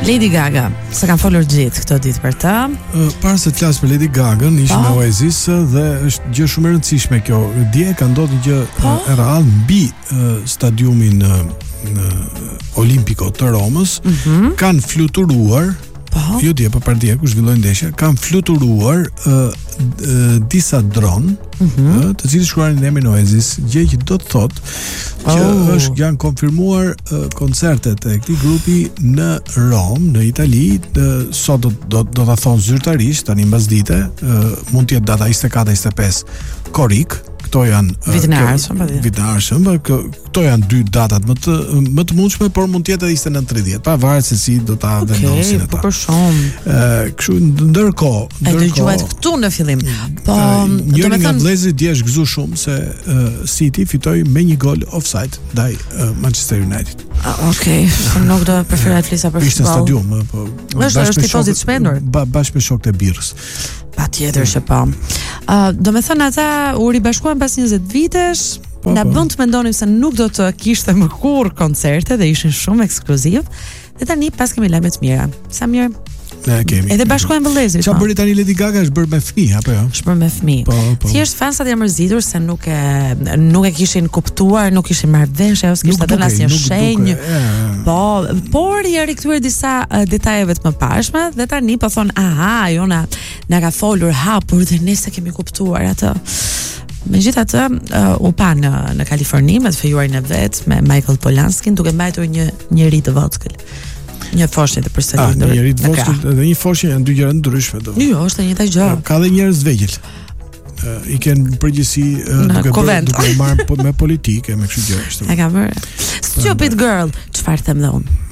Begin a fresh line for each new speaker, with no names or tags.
Lady Gaga, se kanë folur gjithë këto ditë për ta.
Para se të flas për Lady Gaga, ishim me Oasis dhe është gjë shumë e rëndësishme kjo. Dje ka ndodhur gjë e rrallë mbi stadiumin Olimpico të Romës. Kanë fluturuar jo dje, për dje, ku zhvilloi ndeshja, kanë fluturuar disa dron, të cilët shkruanin emrin Oasis, gjë që do të thotë që janë konfirmuar koncertet e këtij grupi në Rom, në Itali, sot do ta thonë zyrtarisht, tani mbas dite, mund të jetë data 24-25 korrik. Këto janë
vitin e
ardhshëm, këto janë dy datat më të mundshme, por mund të jetë edhe 29-30, pavarësisht se si do ta vendosin ata.
Okej, shumë.
Kështu ndërkohë
e dëgjuat këtu në fillim. Po,
njëri nga vëllezërit dje është gëzuar shumë se City fitoi me një gol offside ndaj Manchester United.
Okej, nuk do preferoj të flisa për futboll.
Ishte stadium, po.
Është tifozit shpendur.
Bashkë me shokët e birrës.
Patjetër që po. Do me thënë ata u ribashkuan pas 20 vitesh, na bën të mendonim se nuk do të kishte më kurrë koncerte dhe ishin shumë ekskluziv. Dhe tani pas kemi lajme të mira. Sa mirë.
Ne kemi.
Edhe bashkojnë vëllezërit.
Çfarë bëri tani Lady Gaga, është bërë me fëmijë apo jo?
Është bërë me fëmijë.
Po.
Thjesht fansat janë mërzitur se nuk e kishin kuptuar, nuk kishin marrë vesh, ajo s'kishte dhënë asnjë shenjë. Po, por i rikthyer disa detajeve të mëparshme dhe tani po thon, aha, ajo na ka folur hapur dhe ne se kemi kuptuar atë. Megjithatë, u pa në Kaliforni me të fejuarin e vet me Michael Polanskin duke mbajtur një ri të vockël. Një foshnjë të përsëritur.
Një ri të vockël dhe një foshnjë janë dy gjëra ndryshme do.
Jo, është e njëjta gjë.
Ka dhe njerëz të vegjël. I kanë përgjithësi duke marrë me politikë me kështu gjëra.
E ka bërë. Stupid girl, çfarë them dhe unë?